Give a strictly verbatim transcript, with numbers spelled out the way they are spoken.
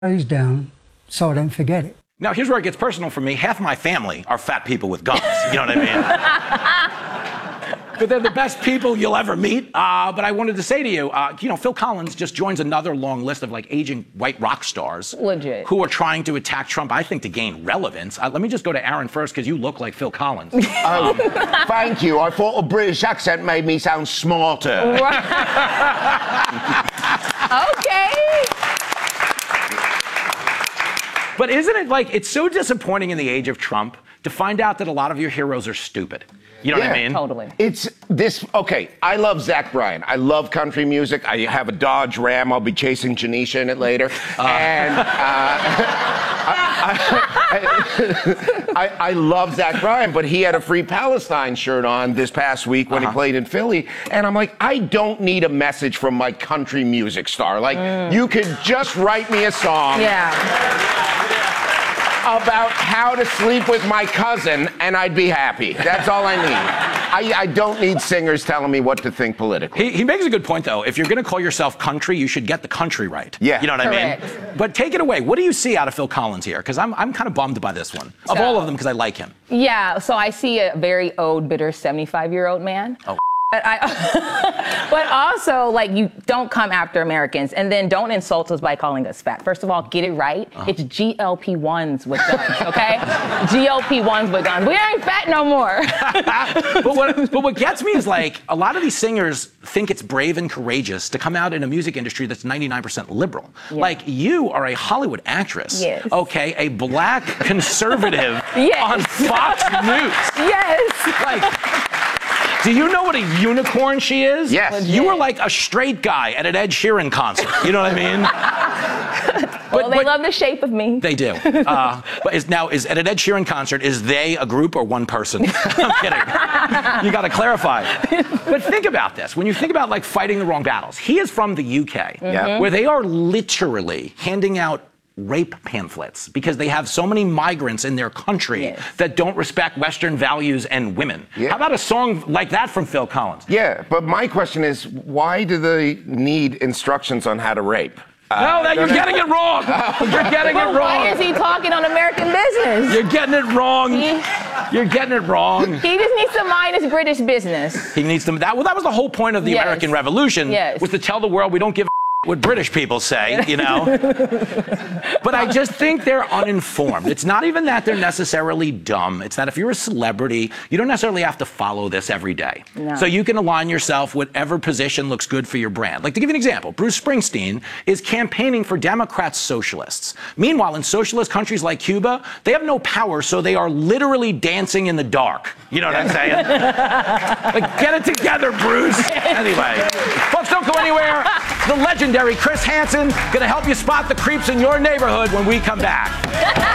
He's down, so I don't forget it. Now, here's where it gets personal for me. Half my family are fat people with guns. You know what I mean? But they're the best people you'll ever meet. Uh, but I wanted to say to you, uh, you know, Phil Collins just joins another long list of, like, aging white rock stars. Legit. Who are trying to attack Trump, I think, to gain relevance. Uh, let me just go to Aaron first, because you look like Phil Collins. Oh, thank you. I thought a British accent made me sound smarter. Okay. But isn't it like, it's so disappointing in the age of Trump to find out that a lot of your heroes are stupid? You know Yeah, what I mean? Totally. It's this, okay, I love Zach Bryan. I love country music. I have a Dodge Ram. I'll be chasing Janisha in it later. Uh. And uh, I, I, I, I love Zach Bryan, but he had a Free Palestine shirt on this past week when uh-huh. he played in Philly. And I'm like, I don't need a message from my country music star. Like, mm. you could just write me a song. Yeah. About how to sleep with my cousin, and I'd be happy. That's all I need. I, I don't need singers telling me what to think politically. He, he makes a good point, though. If you're going to call yourself country, you should get the country right. Yeah. You know what Correct. I mean? But take it away. What do you see out of Phil Collins here? Because I'm, I'm kind of bummed by this one. Of So, all of them, because I like him. Yeah, so I see a very old, bitter seventy-five-year-old man. Oh. But, I, but also, like, you don't come after Americans, and then don't insult us by calling us fat. First of all, get it right. Uh-huh. It's G L P ones with guns, okay? G L P ones with guns. We ain't fat no more. but, what, but what gets me is, like, a lot of these singers think it's brave and courageous to come out in a music industry that's ninety-nine percent liberal. Yeah. Like, you are a Hollywood actress, yes. okay? A black conservative yes. on Fox News. Yes. Like... Do you know what a unicorn she is? Yes. Legit. You were like a straight guy at an Ed Sheeran concert. You know what I mean? Well, but, they but love the shape of me. They do. Uh, but is, now, is at an Ed Sheeran concert, is they a group or one person? I'm kidding. You got to clarify. But think about this. When you think about, like, fighting the wrong battles, he is from the U K, mm-hmm. where they are literally handing out rape pamphlets because they have so many migrants in their country yes. that don't respect Western values and women. Yeah. How about a song like that from Phil Collins? Yeah, but my question is, why do they need instructions on how to rape? No, that, you're getting it wrong. You're getting well, it wrong. Why is he talking on American business? You're getting it wrong. He, you're getting it wrong. He just needs to mind his British business. He needs to. That, well, that was the whole point of the yes. American Revolution, yes. was to tell the world we don't give a what British people say, you know? But I just think they're uninformed. It's not even that they're necessarily dumb. It's that if you're a celebrity, you don't necessarily have to follow this every day. No. So you can align yourself whatever position looks good for your brand. Like, to give you an example, Bruce Springsteen is campaigning for Democrat socialists. Meanwhile, in socialist countries like Cuba, they have no power, so they are literally dancing in the dark. You know what I'm saying? Like, get it together, Bruce. Anyway, folks, don't go anywhere. The legendary Chris Hansen going to help you spot the creeps in your neighborhood when we come back.